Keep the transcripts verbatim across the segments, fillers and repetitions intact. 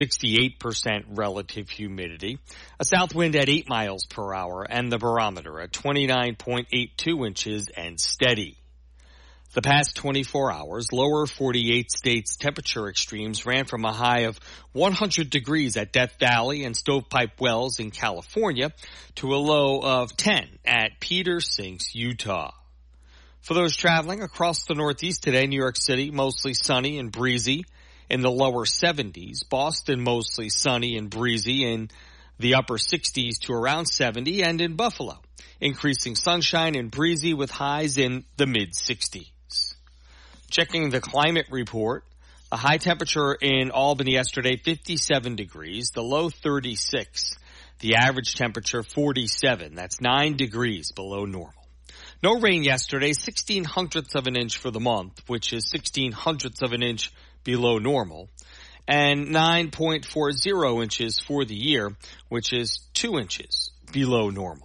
sixty-eight percent relative humidity, a south wind at eight miles per hour, and the barometer at twenty-nine point eight two inches and steady. The past twenty-four hours, lower forty-eight states temperature extremes ran from a high of one hundred degrees at Death Valley and Stovepipe Wells in California to a low of ten at Peter Sinks, Utah. For those traveling across the Northeast today, New York City, mostly sunny and breezy in the lower seventies. Boston, mostly sunny and breezy in the upper sixties to around seventy. And in Buffalo, increasing sunshine and breezy with highs in the mid-sixties. Checking the climate report, the high temperature in Albany yesterday, fifty-seven degrees, the low thirty-six, the average temperature forty-seven. That's nine degrees below normal. No rain yesterday, sixteen hundredths of an inch for the month, which is sixteen hundredths of an inch below normal, and nine point four zero inches for the year, which is two inches below normal.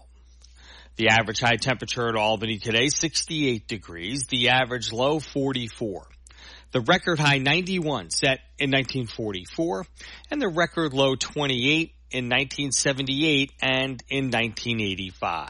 The average high temperature at Albany today, sixty-eight degrees, the average low forty-four. The record high ninety-one set in nineteen forty-four, and the record low twenty-eight in nineteen seventy-eight and in nineteen eighty-five.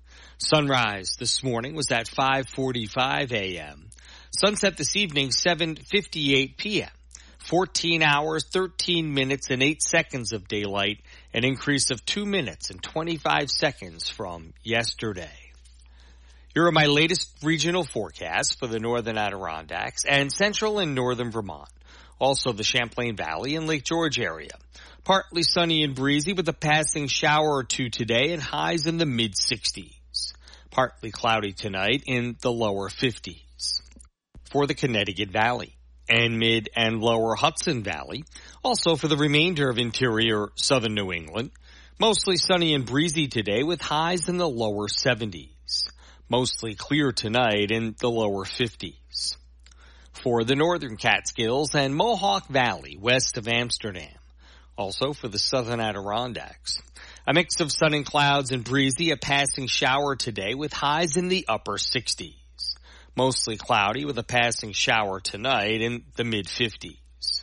Sunrise this morning was at five forty-five a.m. Sunset this evening, seven fifty-eight p.m. fourteen hours, thirteen minutes, and eight seconds of daylight, an increase of two minutes and twenty-five seconds from yesterday. Here are my latest regional forecasts for the northern Adirondacks and central and northern Vermont. Also the Champlain Valley and Lake George area. Partly sunny and breezy with a passing shower or two today and highs in the mid-sixties. Partly cloudy tonight in the lower fifties. For the Connecticut Valley and mid and lower Hudson Valley, also for the remainder of interior southern New England, mostly sunny and breezy today with highs in the lower seventies. Mostly clear tonight in the lower fifties. For the northern Catskills and Mohawk Valley west of Amsterdam, also for the southern Adirondacks, a mix of sun and clouds and breezy, a passing shower today with highs in the upper sixties. Mostly cloudy with a passing shower tonight in the mid-fifties.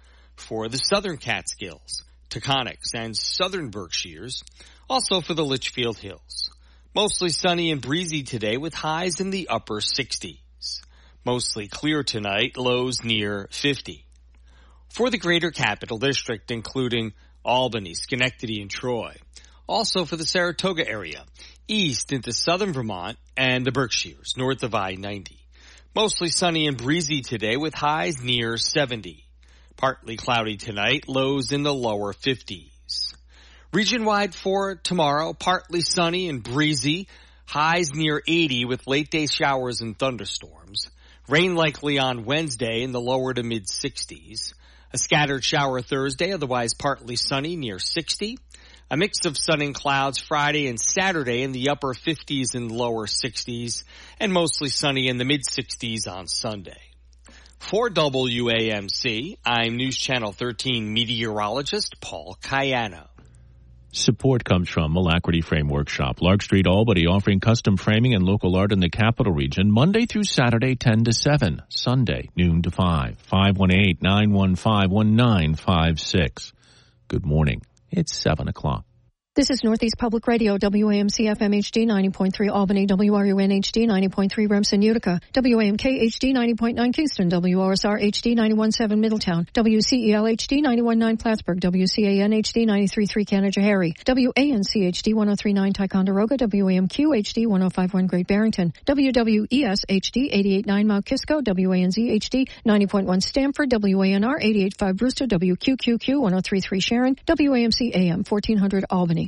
For the southern Catskills, Taconics, and southern Berkshires, also for the Litchfield Hills. Mostly sunny and breezy today with highs in the upper sixties. Mostly clear tonight, lows near fifty. For the greater Capital District, including Albany, Schenectady, and Troy. Also for the Saratoga area, east into southern Vermont and the Berkshires, north of I ninety. Mostly sunny and breezy today with highs near seventy. Partly cloudy tonight, lows in the lower fifties. Region-wide for tomorrow, partly sunny and breezy, highs near eighty with late-day showers and thunderstorms. Rain likely on Wednesday in the lower to mid-sixties. A scattered shower Thursday, otherwise partly sunny near sixty. A mix of sun and clouds Friday and Saturday in the upper fifties and lower sixties, and mostly sunny in the mid-sixties on Sunday. For W A M C, I'm News Channel thirteen meteorologist Paul Cayano. Support comes from Alacrity Frame Workshop, Lark Street, Albany, offering custom framing and local art in the capital region, Monday through Saturday, ten to seven, Sunday, noon to five, five one eight, nine one five, one nine five six. Good morning. It's seven o'clock. This is Northeast Public Radio, W A M C F M H D ninety point three Albany, W R U N H D ninety point three Remsen, Utica, W A M K H D ninety point nine Kingston, W O S R H D ninety-one point seven Middletown, W C E L H D ninety-one point nine Plattsburgh, W C A N H D ninety-three point three Canajoharie, W A N C H D one oh three point nine Ticonderoga, W A M Q H D one oh five point one Great Barrington, W W E S H D eighty-eight point nine Mount Kisco, W A N Z H D ninety point one Stamford, W A N R eighty-eight point five Brewster, W Q Q Q one oh three point three Sharon, W A M C A M fourteen hundred Albany.